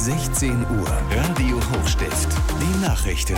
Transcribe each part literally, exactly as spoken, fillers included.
sechzehn Uhr, Radio Hochstift, die Nachrichten.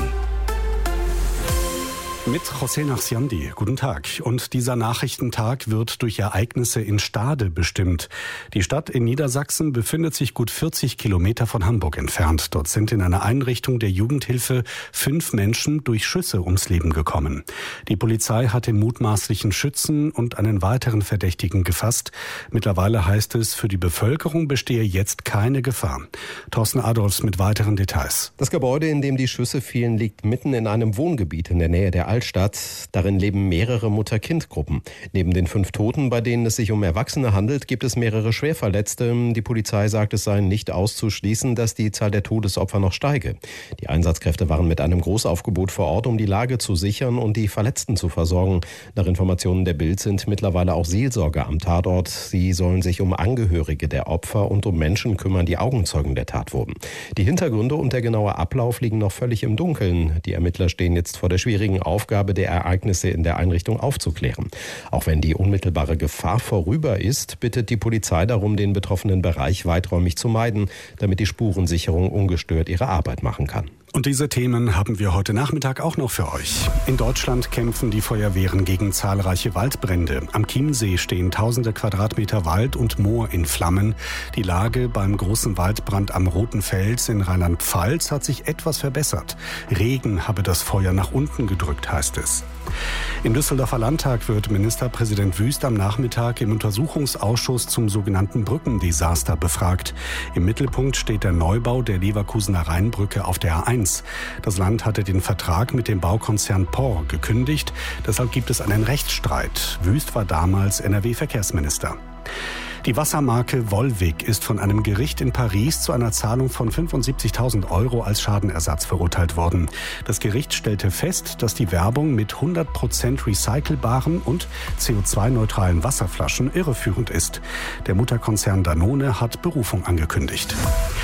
Mit José Nachsiandi. Guten Tag. Und dieser Nachrichtentag wird durch Ereignisse in Stade bestimmt. Die Stadt in Niedersachsen befindet sich gut vierzig Kilometer von Hamburg entfernt. Dort sind in einer Einrichtung der Jugendhilfe fünf Menschen durch Schüsse ums Leben gekommen. Die Polizei hat den mutmaßlichen Schützen und einen weiteren Verdächtigen gefasst. Mittlerweile heißt es, für die Bevölkerung bestehe jetzt keine Gefahr. Thorsten Adolfs mit weiteren Details. Das Gebäude, in dem die Schüsse fielen, liegt mitten in einem Wohngebiet in der Nähe der Altstadt. Darin leben mehrere Mutter-Kind-Gruppen. Neben den fünf Toten, bei denen es sich um Erwachsene handelt, gibt es mehrere Schwerverletzte. Die Polizei sagt, es sei nicht auszuschließen, dass die Zahl der Todesopfer noch steige. Die Einsatzkräfte waren mit einem Großaufgebot vor Ort, um die Lage zu sichern und die Verletzten zu versorgen. Nach Informationen der Bild sind mittlerweile auch Seelsorger am Tatort. Sie sollen sich um Angehörige der Opfer und um Menschen kümmern, die Augenzeugen der Tat wurden. Die Hintergründe und der genaue Ablauf liegen noch völlig im Dunkeln. Die Ermittler stehen jetzt vor der schwierigen Aufgabe, Aufgabe der Ereignisse in der Einrichtung aufzuklären. Auch wenn die unmittelbare Gefahr vorüber ist, bittet die Polizei darum, den betroffenen Bereich weiträumig zu meiden, damit die Spurensicherung ungestört ihre Arbeit machen kann. Und diese Themen haben wir heute Nachmittag auch noch für euch. In Deutschland kämpfen die Feuerwehren gegen zahlreiche Waldbrände. Am Chiemsee stehen tausende Quadratmeter Wald und Moor in Flammen. Die Lage beim großen Waldbrand am Roten Fels in Rheinland-Pfalz hat sich etwas verbessert. Regen habe das Feuer nach unten gedrückt, heißt es. Im Düsseldorfer Landtag wird Ministerpräsident Wüst am Nachmittag im Untersuchungsausschuss zum sogenannten Brückendesaster befragt. Im Mittelpunkt steht der Neubau der Leverkusener Rheinbrücke auf der A eins. Das Land hatte den Vertrag mit dem Baukonzern P O R gekündigt. Deshalb gibt es einen Rechtsstreit. Wüst war damals N R W-Verkehrsminister. Die Wassermarke Volvic ist von einem Gericht in Paris zu einer Zahlung von fünfundsiebzigtausend Euro als Schadenersatz verurteilt worden. Das Gericht stellte fest, dass die Werbung mit hundert Prozent recycelbaren und C O zwei neutralen Wasserflaschen irreführend ist. Der Mutterkonzern Danone hat Berufung angekündigt.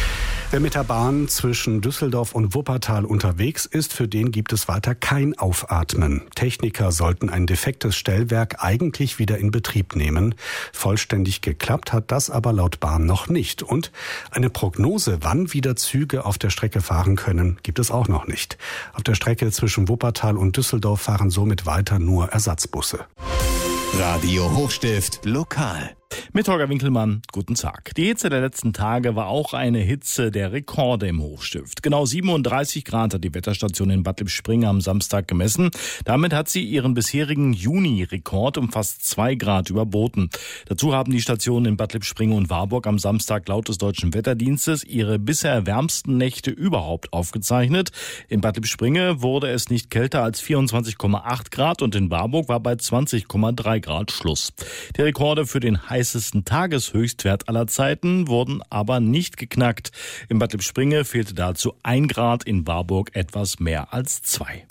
Wer mit der Bahn zwischen Düsseldorf und Wuppertal unterwegs ist, für den gibt es weiter kein Aufatmen. Techniker sollten ein defektes Stellwerk eigentlich wieder in Betrieb nehmen. Vollständig geklappt hat das aber laut Bahn noch nicht. Und eine Prognose, wann wieder Züge auf der Strecke fahren können, gibt es auch noch nicht. Auf der Strecke zwischen Wuppertal und Düsseldorf fahren somit weiter nur Ersatzbusse. Radio Hochstift lokal. Mit Holger Winkelmann, guten Tag. Die Hitze der letzten Tage war auch eine Hitze der Rekorde im Hochstift. Genau siebenunddreißig Grad hat die Wetterstation in Bad Lippspringe am Samstag gemessen. Damit hat sie ihren bisherigen Juni-Rekord um fast zwei Grad überboten. Dazu haben die Stationen in Bad Lippspringe und Warburg am Samstag laut des Deutschen Wetterdienstes ihre bisher wärmsten Nächte überhaupt aufgezeichnet. In Bad Lippspringe wurde es nicht kälter als vierundzwanzig Komma acht Grad und in Warburg war bei zwanzig Komma drei Grad Schluss. Die Rekorde für den heißesten Tageshöchstwert aller Zeiten wurden aber nicht geknackt. In Bad Lippspringe fehlte dazu ein Grad, in Warburg etwas mehr als zwei.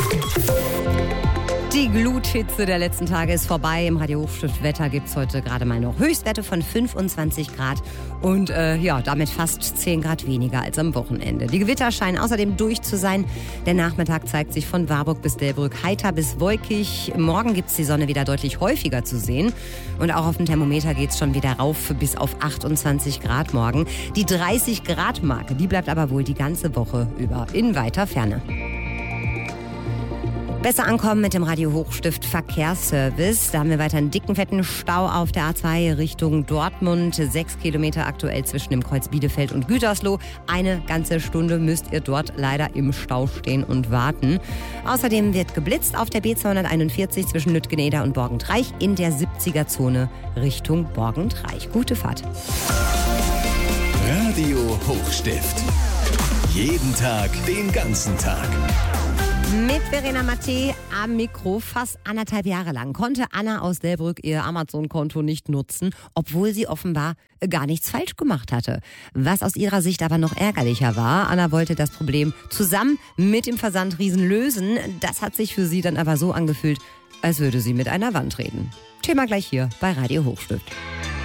Die Gluthitze der letzten Tage ist vorbei. Im Radio Hochstift Wetter gibt es heute gerade mal noch Höchstwerte von fünfundzwanzig Grad und äh, ja, damit fast zehn Grad weniger als am Wochenende. Die Gewitter scheinen außerdem durch zu sein. Der Nachmittag zeigt sich von Warburg bis Delbrück heiter bis wolkig. Morgen gibt es die Sonne wieder deutlich häufiger zu sehen. Und auch auf dem Thermometer geht es schon wieder rauf bis auf achtundzwanzig Grad morgen. Die dreißig Grad Marke, die bleibt aber wohl die ganze Woche über in weiter Ferne. Besser ankommen mit dem Radio Hochstift Verkehrsservice. Da haben wir weiter einen dicken, fetten Stau auf der A zwei Richtung Dortmund. Sechs Kilometer aktuell zwischen dem Kreuz Bielefeld und Gütersloh. Eine ganze Stunde müsst ihr dort leider im Stau stehen und warten. Außerdem wird geblitzt auf der B zweihunderteinundvierzig zwischen Lüttgeneder und Borgentreich in der siebziger-Zone Richtung Borgentreich. Gute Fahrt. Radio Hochstift. Jeden Tag, den ganzen Tag. Mit Verena Matte am Mikro. Fast anderthalb Jahre lang konnte Anna aus Delbrück ihr Amazon-Konto nicht nutzen, obwohl sie offenbar gar nichts falsch gemacht hatte. Was aus ihrer Sicht aber noch ärgerlicher war, Anna wollte das Problem zusammen mit dem Versandriesen lösen. Das hat sich für sie dann aber so angefühlt, als würde sie mit einer Wand reden. Thema gleich hier bei Radio Hochstift.